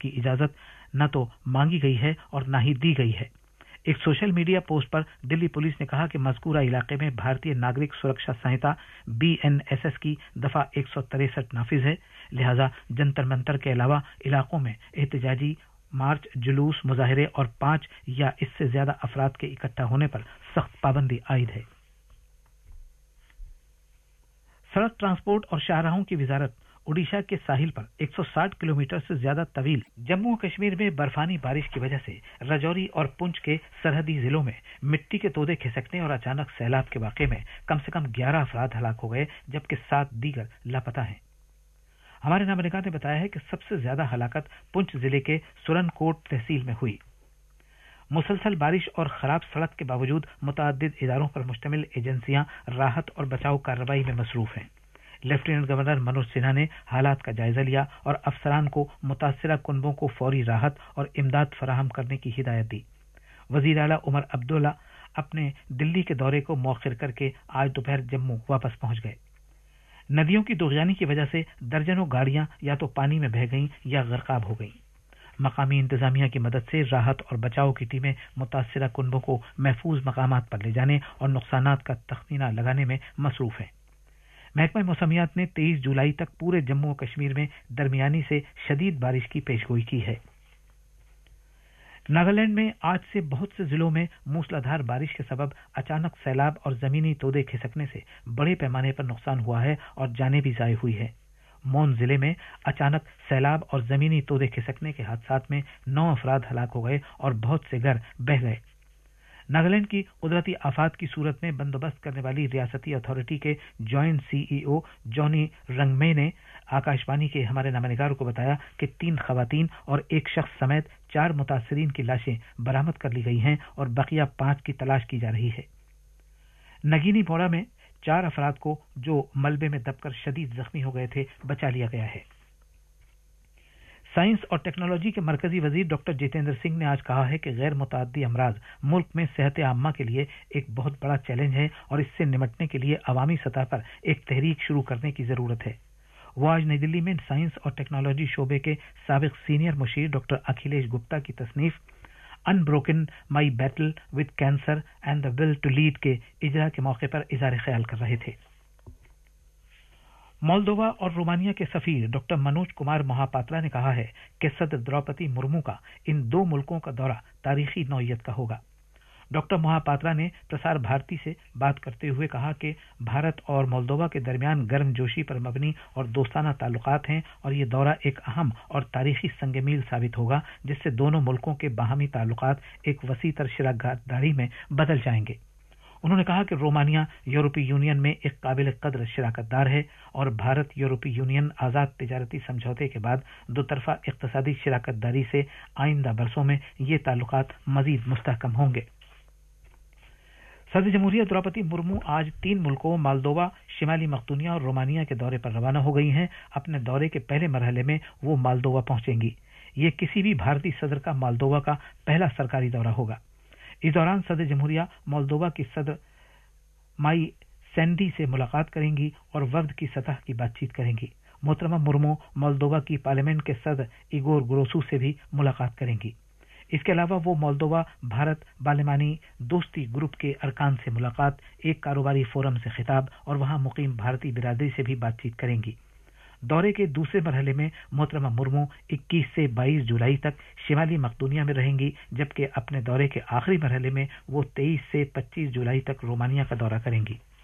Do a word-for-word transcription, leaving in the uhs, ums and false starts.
की इजाजत न तो मांगी गई है और न ही दी गई है। एक सोशल मीडिया पोस्ट पर दिल्ली पुलिस ने कहा कि मज़कूरा इलाके में भारतीय नागरिक सुरक्षा संहिता बी एन एस एस की दफा एक सौ तिरसठ नाफिज है, लिहाजा जंतर मंतर के अलावा इलाकों में एहतजाजी मार्च, जुलूस, मुजाहिरे और पांच या इससे ज्यादा अफराद के इकट्ठा होने पर सख्त पाबंदी आयद है। सड़क ट्रांसपोर्ट और शाहराहों की वजारत ओडिशा के साहिल पर एक सौ साठ किलोमीटर से ज्यादा तवील जम्मू कश्मीर में बर्फानी बारिश की वजह से राजौरी और पुंछ के सरहदी जिलों में मिट्टी के तोदे खिसकने और अचानक सैलाब के वाक़े में कम से कम ग्यारह अफराद हलाक हो गए, जबकि सात दीगर लापता हैं। हमारे नामनिगार ने बताया है कि सबसे ज्यादा हलाकत पुंछ जिले के सुरनकोट तहसील में हुई। मुसलसल बारिश और खराब सड़क के बावजूद मुतअद्दिद इदारों पर मुश्तमिल एजेंसियां राहत और बचाव कार्रवाई में मसरूफ हैं। लेफ्टिनेंट गवर्नर मनोज सिन्हा ने हालात का जायजा लिया और अफसरान को मुतासिरा कुनबों को फौरी राहत और इमदाद फराहम करने की हिदायत दी। वजीर आला उमर अब्दुल्ला अपने दिल्ली के दौरे को मौखिर करके आज दोपहर जम्मू वापस पहुंच गए। नदियों की दोगयानी की वजह से दर्जनों गाड़ियां या तो पानी में बह गईं या गर्काब हो गईं। मकामी इंतजामिया की मदद से राहत और बचाव की टीमें मुतासिरा कुनबों को महफूज मकामात पर ले जाने और नुकसानात का तखमीना लगाने में मसरूफ हैं। महकमा मौसमियात ने तेईस जुलाई तक पूरे जम्मू और कश्मीर में दरमियानी से शदीद बारिश की पेशगोई की है। नागालैंड में आज से बहुत से जिलों में मूसलाधार बारिश के सबब अचानक सैलाब और जमीनी तोदे खिसकने से बड़े पैमाने पर नुकसान हुआ है और जानें भी ज़ाय हुई है। मोन जिले में अचानक सैलाब और जमीनी तोदे खिसकने के हादसात में नौ अफराद हलाक हो गए और बहुत से घर बह गए। नागालैंड की कुदरती आफात की सूरत में बंदोबस्त करने वाली रियासती अथॉरिटी के जॉइंट सीईओ जॉनी रंगमे ने आकाशवाणी के हमारे नामनिगार को बताया कि तीन खवातीन और एक शख्स समेत चार मुतासरीन की लाशें बरामद कर ली गई हैं और बकिया पांच की तलाश की जा रही है। नगीनी पोड़ा में चार अफराद को जो मलबे में दबकर शदीद जख्मी हो गए थे बचा लिया गया है। साइंस और टेक्नोलॉजी के मरकजी वजीर डॉक्टर जितेंद्र सिंह ने आज कहा है कि गैर मुतअद्दी अमराज मुल्क में सेहत आम्मा के लिए एक बहुत बड़ा चैलेंज है और इससे निपटने के लिए अवामी सतह पर एक तहरीक शुरू करने की जरूरत है। वो आज नई दिल्ली में साइंस और टेक्नोलॉजी शोबे के साबिक सीनियर मुशीर डॉक्टर अखिलेश गुप्ता की तसनीफ unbroken my battle with cancer and the will to lead के इजरा के मौके पर इज़हार ख्याल कर रहे थे। मोल्दोवा और रोमानिया के सफीर डॉक्टर मनोज कुमार महापात्रा ने कहा है कि सदर द्रौपदी मुर्मू का इन दो मुल्कों का दौरा तारीखी नौयत का होगा। डॉक्टर महापात्रा ने प्रसार भारती से बात करते हुए कहा कि भारत और मोल्दोवा के दरमियान गर्मजोशी पर मबनी और दोस्ताना ताल्लुकात हैं और ये दौरा एक अहम और तारीखी संग-मील साबित होगा, जिससे दोनों मुल्कों के बाहमी ताल्लुकात एक वसीतर शराकतदारी में बदल जाएंगे। उन्होंने कहा कि रोमानिया यूरोपीय यूनियन में एक काबिल कदर शराकतदार है और भारत यूरोपीय यूनियन आज़ाद तिजारती समझौते के बाद दो तरफा इक्तसादी शराकतदारी से आइंदा बरसों में ये ताल्लुकात मजीद मुस्तहकम होंगे। सदर जमहूरिया द्रौपदी मुर्मू आज तीन मुल्कों मोल्दोवा, शिमाली मकदूनिया और रोमानिया के दौरे पर रवाना हो गई हैं। अपने दौरे के पहले मरहले में वो मोल्दोवा पहुंचेंगी। ये किसी भी भारतीय सदर का मोल्दोवा का पहला सरकारी दौरा होगा। इस दौरान सदर जमहूरिया मोल्दोवा की सदर माई सैंडी से मुलाकात करेंगी और वफ्द की सतह की बातचीत करेंगी। मोहतरमा मुर्मू मोल्दोवा की पार्लियामेंट के सदर इगोर ग्रोसू से भी मुलाकात करेंगी। इसके अलावा वो मोल्दोवा भारत बालिमानी दोस्ती ग्रुप के अरकान से मुलाकात, एक कारोबारी फोरम से खिताब और वहां मुकीम भारतीय बिरादरी से भी बातचीत करेंगी। दौरे के दूसरे मरहले में मोहतरमा मुर्मू इक्कीस से बाईस जुलाई तक शिमाली मकदूनिया में रहेंगी, जबकि अपने दौरे के आखिरी मरहले में वो तेईस से पच्चीस जुलाई तक रोमानिया का दौरा करेंगी।